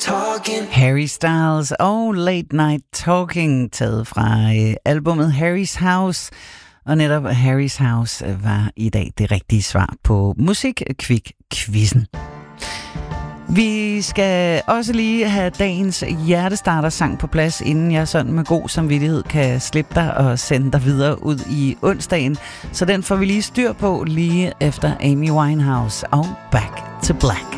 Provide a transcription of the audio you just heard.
Harry Styles og Late Night Talking, taget fra albumet Harry's House. Og netop Harry's House var i dag det rigtige svar på Musik-Kvik-quizzen. Vi skal også lige have dagens hjertestarter-sang på plads, inden jeg sådan med god samvittighed kan slippe dig og sende dig videre ud i onsdagen. Så den får vi lige styr på lige efter Amy Winehouse og Back to Black.